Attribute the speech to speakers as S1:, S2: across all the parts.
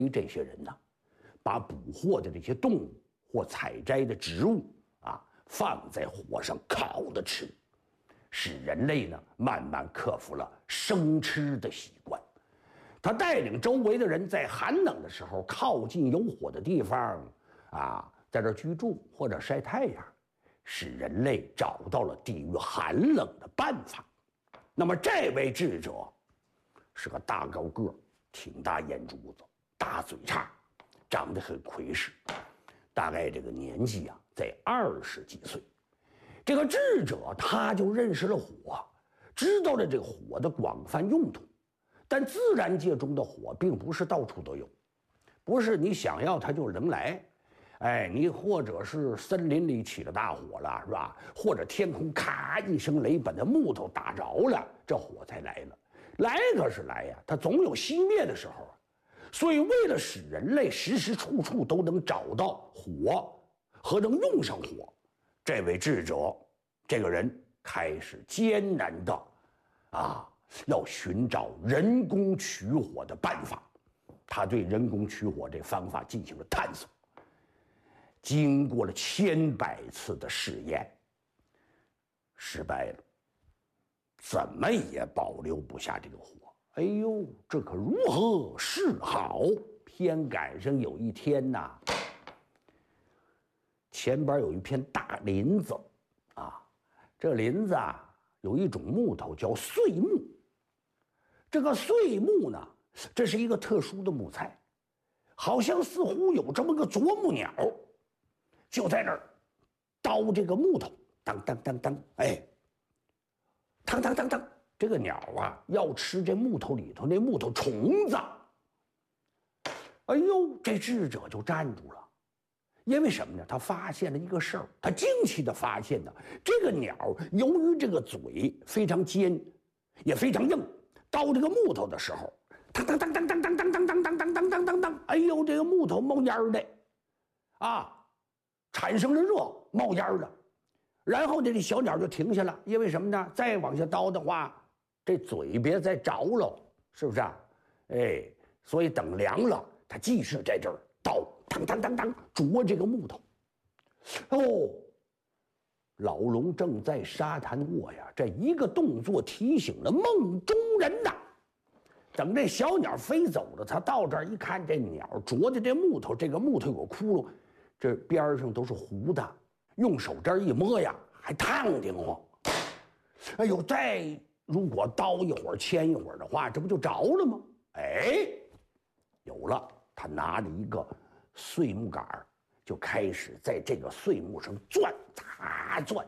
S1: 这些人呢，把捕获的这些动物或采摘的植物放在火上烤着吃，使人类呢慢慢克服了生吃的习惯。他带领周围的人在寒冷的时候靠近有火的地方在这居住或者晒太阳，使人类找到了抵御寒冷的办法。那么这位智者是个大高个，挺大眼珠子，大嘴叉，长得很魁梧，大概这个年纪在20几岁。这个智者他就认识了火，知道了这个火的广泛用途。但自然界中的火并不是到处都有，不是你想要它就能来。你或者是森林里起了大火了，是吧？或者天空咔一声雷，把那木头打着了，这火才来了。来可是来呀，它总有熄灭的时候啊。所以为了使人类时时处处都能找到火和能用上火，这位智者这个人开始艰难的要寻找人工取火的办法。他对人工取火这方法进行了探索，经过了千百次的试验，失败了，怎么也保留不下这个火。哎呦，这可如何是好？偏赶上有一天前边有一片大林子这林子有一种木头叫碎木。这个碎木呢，这是一个特殊的木材，好像似乎有这么个啄木鸟，就在那儿叨这个木头，当当当当，当当当当。这个鸟要吃这木头里头那木头虫子。哎呦，这智者就站住了，因为什么呢？他发现了一个事儿，他惊奇地发现呢，这个鸟由于这个嘴非常尖，也非常硬，刀这个木头的时候，当当当当当当当当当当当当当当，哎呦，这个木头冒烟的，产生了热，冒烟了。然后这小鸟就停下了，因为什么呢？再往下叨的话，这嘴别再着了，是不是所以等凉了，它继续在这儿叨，当当当当啄这个木头。老龙正在沙滩卧呀，这一个动作提醒了梦中人等这小鸟飞走了，他到这儿一看，这鸟啄的这木头，这个木头有窟窿，这边上都是糊的，用手这儿一摸呀，还烫挺慌。哎呦，再如果叨一会儿牵一会儿的话，这不就着了吗？有了，他拿着一个碎木杆，就开始在这个碎木上钻，钻，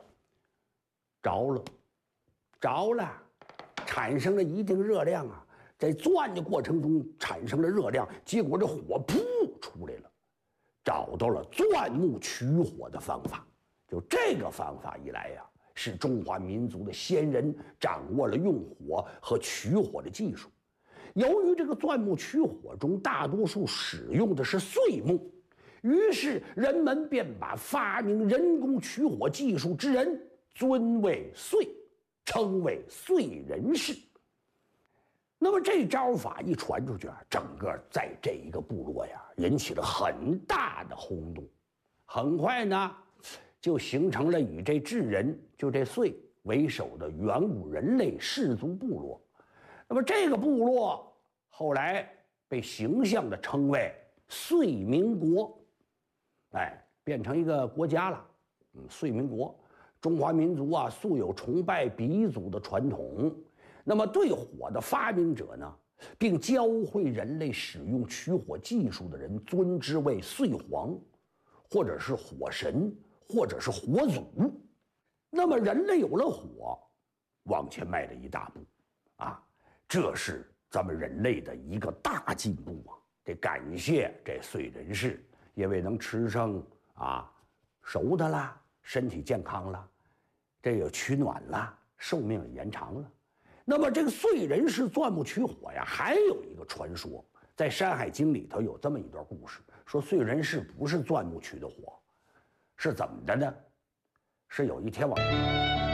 S1: 着了，产生了一定热量在钻的过程中产生了热量，结果这火噗出来了，找到了钻木取火的方法。就这个方法一来使中华民族的先人掌握了用火和取火的技术。由于这个钻木取火中大多数使用的是碎木，于是人们便把发明人工取火技术之人尊为燧，称为燧人氏。那么这招法一传出去整个在这一个部落引起了很大的轰动。很快呢，就形成了以这智人，就这燧为首的远古人类氏族部落。那么这个部落后来被形象地称为燧民国，变成一个国家了。燧民国，中华民族素有崇拜鼻祖的传统。那么对火的发明者呢，并教会人类使用取火技术的人，尊之为燧皇，或者是火神，或者是火祖。那么人类有了火，往前迈了一大步这是咱们人类的一个大进步得感谢这燧人氏，因为能吃上熟的啦，身体健康了，这个取暖了，寿命也延长了。那么这个燧人氏钻木取火还有一个传说，在《山海经》里头有这么一段故事，说燧人氏不是钻木取的火，是怎么的呢？是有一天